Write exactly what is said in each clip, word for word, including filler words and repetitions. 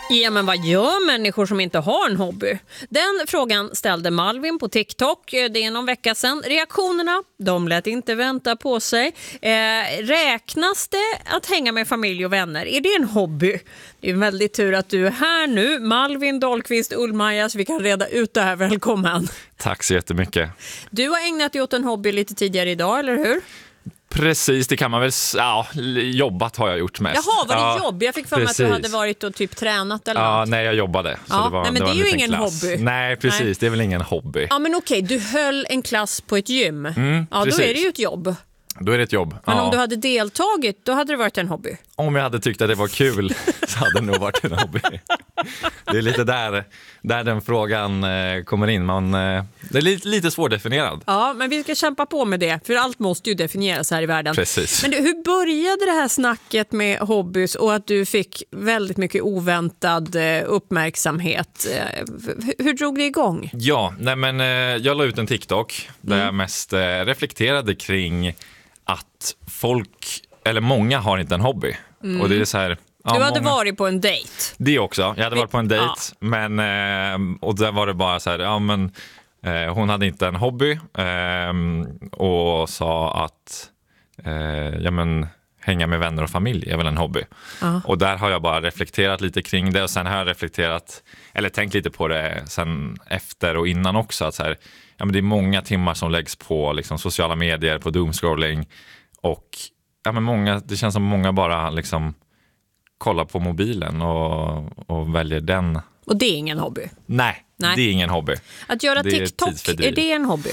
Ja, men vad gör människor som inte har en hobby? Den frågan ställde Malvin på TikTok. Det är någon vecka sedan. Reaktionerna, de lät inte vänta på sig. Eh, räknas det att hänga med familj och vänner? Är det en hobby? Det är en väldigt tur att du är här nu. Malvin Dahlqvist Ullmaja, så vi kan reda ut det här. Välkommen. Tack så jättemycket. Du har ägnat dig åt en hobby lite tidigare idag, eller hur? Precis, det kan man väl... Ja, jobbat har jag gjort mest. Jaha, var det ja, jobb? Jag fick för mig att du hade varit och typ tränat eller Ja, något. nej, jag jobbade. Så ja, det var, nej, men det, det var är ju en ingen klass. hobby. Nej, precis. Nej. Det är väl ingen hobby. Ja, men okej, du höll en klass på ett gym. Mm, ja, precis. då är det ju ett jobb. Då är det ett jobb. Men ja. om du hade deltagit, då hade det varit en hobby. Om jag hade tyckt att det var kul så hade det nog varit en hobby. Det är lite där, där den frågan eh, kommer in. Man, eh, det är lite, lite svårdefinierad. Ja, men vi ska kämpa på med det. För allt måste ju definieras här i världen. Precis. Men du, hur började det här snacket med hobbys och att du fick väldigt mycket oväntad eh, uppmärksamhet? Eh, hur, hur drog det igång? Ja, nej men eh, jag la ut en TikTok där mm. jag mest eh, reflekterade kring att folk, eller många har inte en hobby. Mm. Och det är så här... Ja, du hade många... varit på en dejt. Det också. Jag hade varit på en dejt. Ja. Men, eh, och där var det bara så här, ja men eh, hon hade inte en hobby eh, och sa att eh, ja men hänga med vänner och familj är väl en hobby. Uh-huh. Och där har jag bara reflekterat lite kring det och sen har jag reflekterat, eller tänkt lite på det sen efter och innan också, att så här, ja men det är många timmar som läggs på liksom sociala medier, på doomscrolling och ja men många, det känns som många bara liksom kollar på mobilen och, och väljer den. Och det är ingen hobby? Nej, Nej. det är ingen hobby. Att göra det TikTok, är, är det en hobby?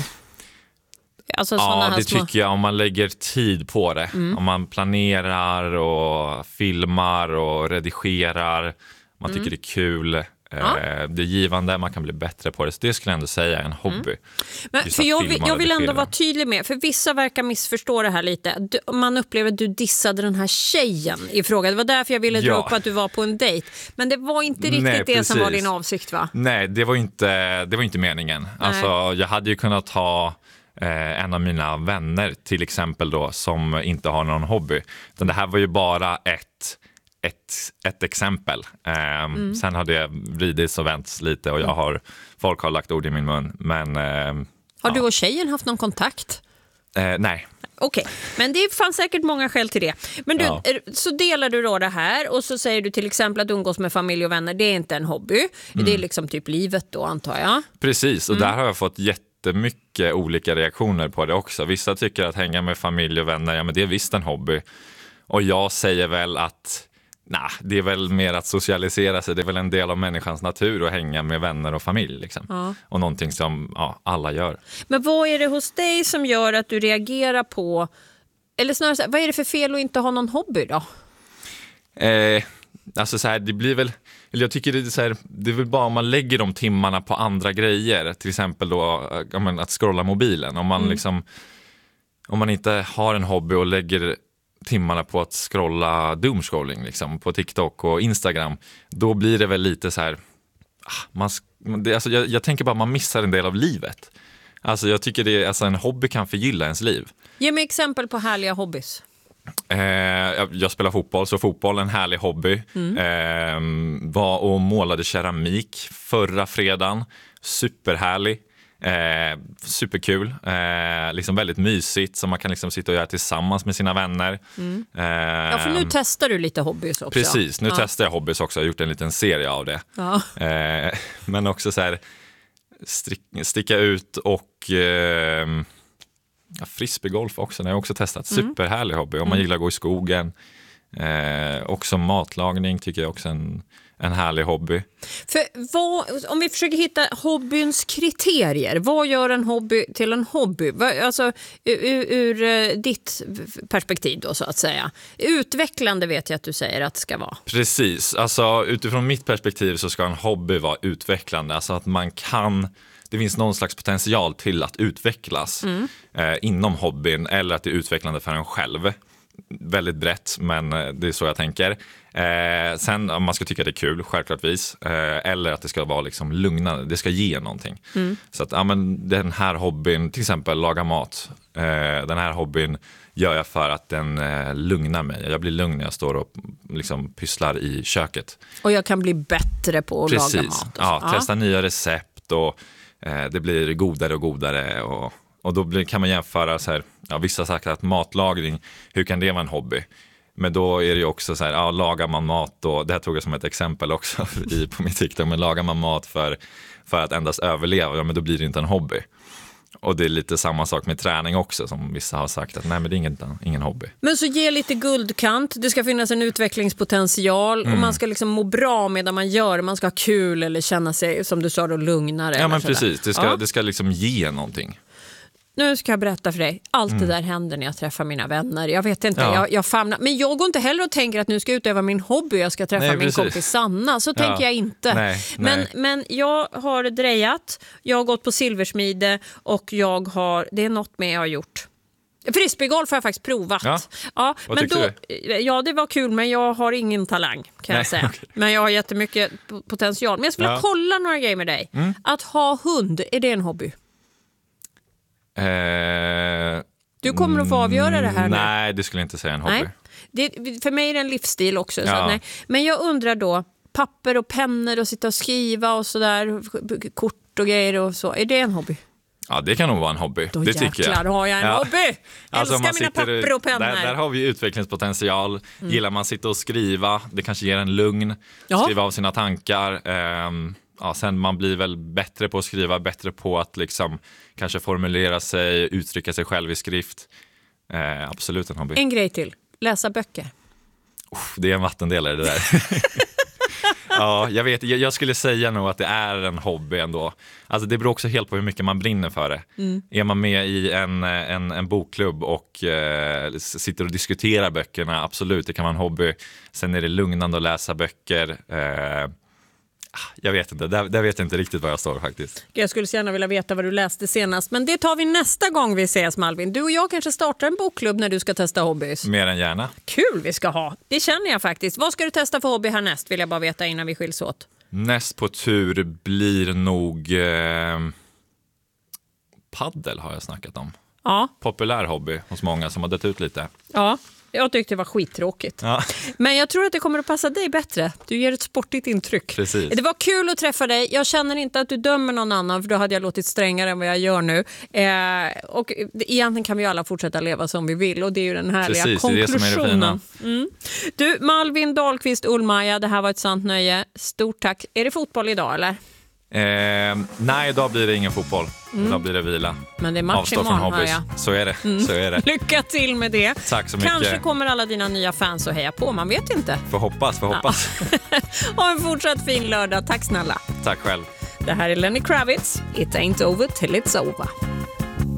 Alltså ja, här det små... tycker jag, om man lägger tid på det. Mm. Om man planerar och filmar och redigerar. Man tycker mm. det är kul. Ja. Det är givande, man kan bli bättre på det. Så det skulle jag ändå säga är en hobby. Mm. Men för jag, vill, jag vill ändå vara tydlig med, för vissa verkar missförstå det här lite. Du, man upplever att du dissade den här tjejen i frågan. Det var därför jag ville dra ja. upp att du var på en dejt. Men det var inte riktigt Nej, det som var din avsikt, va? Nej, det var inte, det var inte meningen. Alltså, jag hade ju kunnat ha eh, en av mina vänner till exempel då, som inte har någon hobby. Men det här var ju bara ett Ett, ett exempel. Um, mm. Sen har det vridits och vänts lite och jag har, folk har lagt ord i min mun. Men, um, har du ja. och tjejen haft någon kontakt? Uh, nej. Okej, okay. Men det fanns säkert många skäl till det. Men du, ja. så delar du då det här och så säger du till exempel att umgås med familj och vänner, det är inte en hobby. Mm. Det är liksom typ livet då, antar jag. Precis, och mm. där har jag fått jättemycket olika reaktioner på det också. Vissa tycker att hänga med familj och vänner, ja men det är visst en hobby. Och jag säger väl att nej, det är väl mer att socialisera sig. Det är väl en del av människans natur att hänga med vänner och familj. Liksom. Ja. Och någonting som ja, alla gör. Men vad är det hos dig som gör att du reagerar på... Eller snarare så här, vad är det för fel att inte ha någon hobby då? Eh, alltså så här, det blir väl... Eller jag tycker det är så här, det är väl bara om man lägger de timmarna på andra grejer. Till exempel då ja, men att scrolla mobilen. Om man mm. liksom... Om man inte har en hobby och lägger timmarna på att scrolla doomscrolling liksom, på TikTok och Instagram, då blir det väl lite så här man, det, alltså jag, jag tänker bara att man missar en del av livet. Alltså jag tycker det, alltså en hobby kan förgylla ens liv. Ge mig exempel på härliga hobbys. Eh, jag, jag spelar fotboll, så fotboll är en härlig hobby. Mm. Eh, var och målade keramik förra fredagen. Superhärlig. Eh, superkul, eh, liksom väldigt mysigt som man kan liksom sitta och göra tillsammans med sina vänner. Mm. Eh, ja, för nu testar du lite hobbys också. Precis, nu ja. testar jag hobbys också. Jag har gjort en liten serie av det. Ja. Eh, men också så här strick, sticka ut och eh, ja, frisbeegolf också. Det har jag också testat. Mm. Superhärlig hobby. Om man gillar att gå i skogen. Eh, också matlagning tycker jag också en En härlig hobby. För vad, om vi försöker hitta hobbyns kriterier, vad gör en hobby till en hobby? Alltså ur, ur ditt perspektiv då, så att säga. Utvecklande vet jag att du säger att det ska vara. Precis, alltså utifrån mitt perspektiv så ska en hobby vara utvecklande. Alltså att man kan, det finns någon slags potential till att utvecklas mm. eh, inom hobbyn, eller att det är utvecklande för en själv. väldigt brett, men det är så jag tänker. Eh, sen om man ska tycka det är kul, självklartvis. Eh, eller att det ska vara liksom lugnande, det ska ge någonting. Mm. Så att ja, men den här hobbyn, till exempel laga mat. Eh, den här hobbyn gör jag för att den eh, lugnar mig. Jag blir lugn när jag står och liksom pysslar i köket. Och jag kan bli bättre på att Precis. laga mat. Ja, ja, testa nya recept och eh, det blir godare och godare. Och, och då blir, kan man jämföra så här, ja, vissa har sagt att matlagning, hur kan det vara en hobby? Men då är det ju också så här, ja, lagar man mat och det här tog jag som ett exempel också i, på mitt TikTok, men lagar man mat för, för att endast överleva, ja, men då blir det inte en hobby. Och det är lite samma sak med träning också, som vissa har sagt att nej, men det är ingen, ingen hobby. Men så ge lite guldkant, det ska finnas en utvecklingspotential mm. och man ska liksom må bra medan man gör, man ska ha kul eller känna sig, som du sa då, lugnare. Ja men precis, det ska, ja. det ska liksom ge någonting. Nu ska jag berätta för dig. Allt mm. det där händer när jag träffar mina vänner. Jag vet inte, ja. jag, jag famnar. Men jag går inte heller och tänker att nu ska jag utöva min hobby. Jag ska träffa Nej, min kompis Sanna. Så ja. tänker jag inte. Nej, men, nej. men jag har drejat. Jag har gått på silversmide. Och jag har, det är något med jag har gjort. Frisbeegolf har jag faktiskt provat. Ja. Ja, Vad men tyckte då, du? Ja, det var kul, men jag har ingen talang kan Nej, jag säga. okay. Men jag har jättemycket potential. Men jag skulle ja. kolla några grejer med dig. Mm. Att ha hund, är det en hobby? Eh, du kommer att få avgöra det här nu. Nej, det skulle jag inte säga en hobby. Nej. Det, för mig är det en livsstil också. Ja. Så att, nej. Men jag undrar då, papper och pennor och sitta och skriva och sådär, kort och grejer och så. Är det en hobby? Ja, det kan nog vara en hobby. Då det tycker jag. Då har jag en ja. hobby. Älskar alltså, mina sitter, papper och pennor. Där, där har vi utvecklingspotential. Mm. Gillar man sitta och skriva, det kanske ger en lugn. Ja. Skriva av sina tankar. Um, ja, sen man blir väl bättre på att skriva, bättre på att liksom kanske formulera sig, uttrycka sig själv i skrift. Uh, absolut en hobby. En grej till, läsa böcker. Uff, det är en vattendelare det där. Ja, jag vet, jag, jag skulle säga nog att det är en hobby ändå. Alltså det beror också helt på hur mycket man brinner för det. Mm. Är man med i en, en, en bokklubb och eh, sitter och diskuterar böckerna, absolut, det kan vara en hobby. Sen är det lugnande att läsa böcker. Eh, jag vet inte, där, där vet jag inte riktigt vad jag står faktiskt. Jag skulle så gärna vilja veta vad du läste senast, men det tar vi nästa gång vi ses, Malvin. Du och jag kanske startar en bokklubb när du ska testa hobbys. Mer än gärna. Kul vi ska ha, det känner jag faktiskt. Vad ska du testa för hobby härnäst, vill jag bara veta innan vi skiljs åt. Näst på tur blir nog eh, paddel har jag snackat om. Ja. Populär hobby hos många som har dött ut lite. Ja. Jag tyckte det var skittråkigt. Ja. Men jag tror att det kommer att passa dig bättre. Du ger ett sportigt intryck. Precis. Det var kul att träffa dig. Jag känner inte att du dömer någon annan, för då hade jag låtit strängare än vad jag gör nu. Eh, och egentligen kan vi alla fortsätta leva som vi vill. Och det är ju den härliga Precis, konklusionen. det är det som är det fina. Mm. Du, Malvin Dahlqvist Ullmaja, det här var ett sant nöje. Stort tack. Är det fotboll idag eller? Eh, nej, idag blir det ingen fotboll. Mm. Idag blir det vila. Men det är match imorgon, hör jag. Så är det. Mm. Så är det. Lycka till med det. Tack så mycket. Kanske kommer alla dina nya fans att heja på, man vet inte. Får hoppas, får hoppas. Ja. Ha en fortsatt fin lördag. Tack snälla. Tack själv. Det här är Lenny Kravitz. It ain't over till it's over.